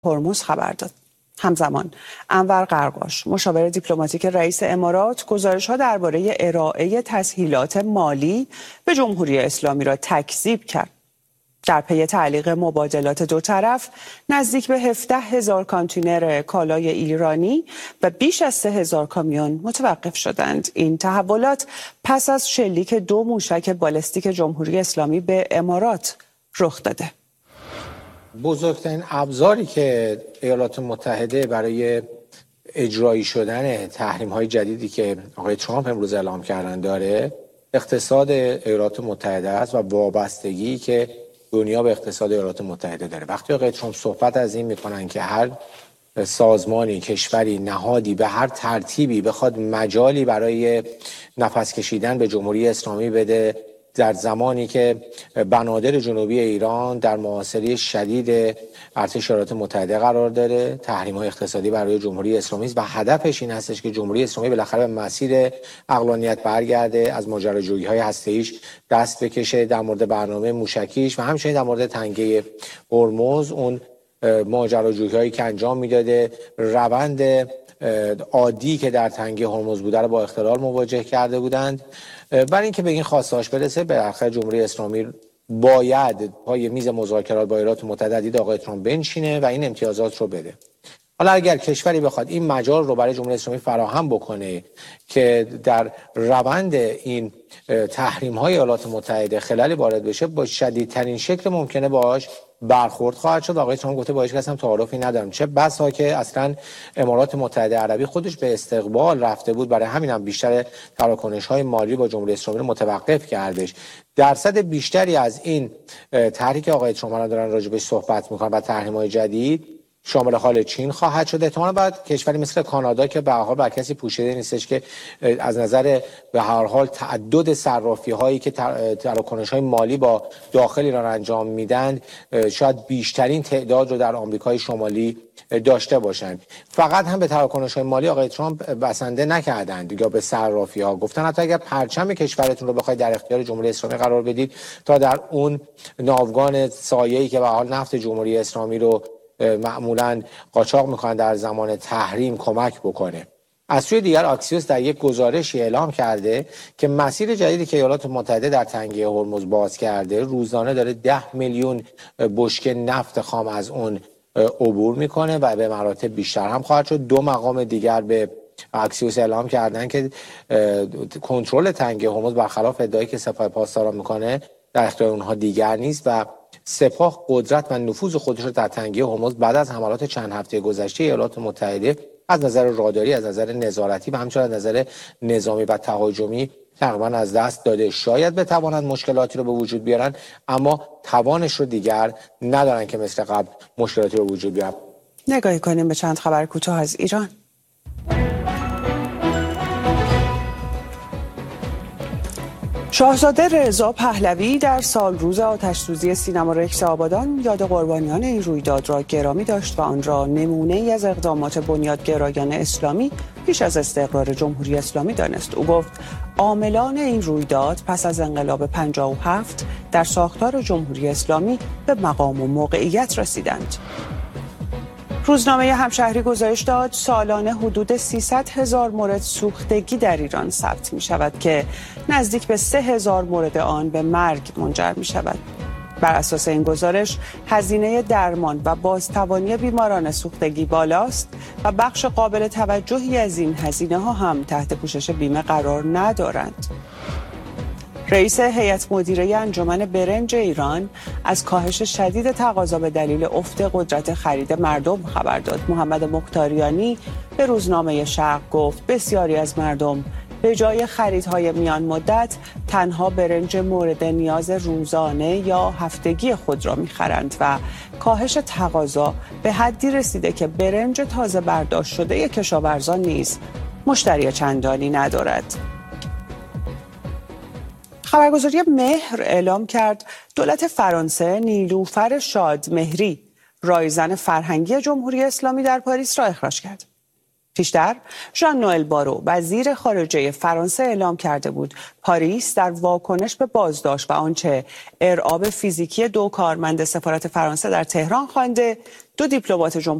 هرمز خبر داد. همزمان انور قرقاش مشاور دیپلماتیک رئیس امارات گزارش‌ها درباره ارائه تسهیلات مالی به جمهوری اسلامی را تکذیب کرد. در پی تعلیق مبادلات دو طرف نزدیک به 17,000 کانتینر کالای ایرانی و بیش از 3,000 کامیون متوقف شدند. این تحولات پس از شلیک 2 موشک بالستیک جمهوری اسلامی به امارات رخ داده. بزرگترین ابزاری که ایالات متحده برای اجرایی شدن تحریم‌های جدیدی که آقای ترامپ امروز اعلام کردن داره، اقتصاد ایالات متحده است و وابستگی که دنیا به اقتصاد ایالات متحده داره. وقتی آقای ترامپ صحبت از این میکنن که هر سازمانی، کشوری، نهادی به هر ترتیبی بخواد مجالی برای نفس کشیدن به جمهوری اسلامی بده، در زمانی که بنادر جنوبی ایران در محاصره شدید ارتش ایالات متحده قرار داره، تحریم‌های اقتصادی برای جمهوری اسلامی است و هدفش این هستش که جمهوری اسلامی بالاخره به مسیر عقلانیت برگرده، از ماجراجویی‌های هسته‌ایش دست بکشه، در مورد برنامه موشکیش و همچنین در مورد تنگه هرمز اون ماجراجویی‌هایی که انجام میداده، روند عادی که در تنگه هرمز بوده رو با اختلال مواجه کرده بودند. برای اینکه به این خواستهاش برسه، بالاخره جمهوری اسلامی باید پای میز مذاکرات با ایالات متحده دید آقای ترامپ بنشینه و این امتیازات رو بده. حالا اگر کشوری بخواد این مجال رو برای جمهوری اسلامی فراهم بکنه که در روند این تحریم‌های ایالات متحده خلالی وارد بشه، با شدیدترین شکل ممکنه باهاش برخورد خواهد شد. آقای ترامپ گفته با هیچ کس هم تعارفی ندارم، چه بسا که اصلا امارات متحده عربی خودش به استقبال رفته بود، برای همین هم بیشتر تراکنش‌های مالی با جمهوری اسلامی رو متوقف کردش. درصد بیشتری از این تحریک آقای ترامپ دارن راجع بهش صحبت می‌کنن و تحریم‌های جدید شامل حال چین خواهد شد. احتمالاً بعد کشوری مثل کانادا که به هر حال بر کسی پوشیده نیستش که از نظر به هر حال تعدد صرافی‌هایی که تراکنش‌های مالی با داخل ایران انجام میدن، شاید بیشترین تعداد رو در آمریکای شمالی داشته باشند. فقط هم به تراکنش‌های مالی آقای ترامپ بسنده نکردند یا به صرافی‌ها، گفتن حتی اگر پرچم کشورتون رو بخواید در اختیار جمهوری اسلامی قرار بدید تا در اون ناوگان سایه‌ای که به حال نفت جمهوری اسلامی رو معمولاً قاچاق میکنن در زمان تحریم کمک بکنه. از سوی دیگر آکسیوس در یک گزارشی اعلام کرده که مسیر جدیدی که ایالات متحده در تنگه هرمز باز کرده، روزانه داره 10 میلیون بشکه نفت خام از اون عبور میکنه و به مراتب بیشتر هم خواهد شد. 2 مقام دیگر به آکسیوس اعلام کردن که کنترل تنگه هرمز برخلاف ادعایی که سپاه پاسداران میکنه در اختیار اونها دیگر نیست و سپاه قدرت و نفوذ خودش رو در تنگه هرمز بعد از حملات چند هفته گذشته ایالات متحده از نظر راداری، از نظر نظارتی و همچنین از نظر نظامی و تهاجمی تقریبا از دست داده. شاید بتوانند مشکلاتی رو به وجود بیارن، اما توانش رو دیگر ندارن که مثل قبل مشکلاتی رو به وجود بیارن. نگاهی کنیم به چند خبر کوتاه از ایران. شاهزاده رضا پهلوی در سالروز آتش‌سوزی سینما رکس آبادان یاد قربانیان این رویداد را گرامی داشت و آن را نمونه‌ای از اقدامات بنیادگرایان اسلامی پیش از استقرار جمهوری اسلامی دانست. او گفت عاملان این رویداد پس از انقلاب 57 در ساختار جمهوری اسلامی به مقام و موقعیت رسیدند. روزنامه همشهری گزارش داد سالانه حدود 300,000 مورد سوختگی در ایران ثبت می شود که نزدیک به 3,000 مورد آن به مرگ منجر می شود. بر اساس این گزارش هزینه درمان و بازتوانی بیماران سوختگی بالاست و بخش قابل توجهی از این هزینه ها هم تحت پوشش بیمه قرار ندارند. رئیس هیئت مدیره انجمن برنج ایران از کاهش شدید تقاضا به دلیل افت قدرت خرید مردم خبر داد. محمد مختاریانی به روزنامه شرق گفت بسیاری از مردم به جای خریدهای میان مدت تنها برنج مورد نیاز روزانه یا هفتگی خود را می‌خرند و کاهش تقاضا به حدی رسیده که برنج تازه برداشت شده کشاورزان نیز مشتری چندانی ندارد. خبرگزاری مهر اعلام کرد دولت فرانسه نیلوفر شادمهری رایزن فرهنگی جمهوری اسلامی در پاریس را اخراج کرد. پیشتر ژان نوئل بارو وزیر خارجه فرانسه اعلام کرده بود پاریس در واکنش به بازداشت و آنچه ارعاب فیزیکی 2 کارمند سفارت فرانسه در تهران خوانده 2 دیپلمات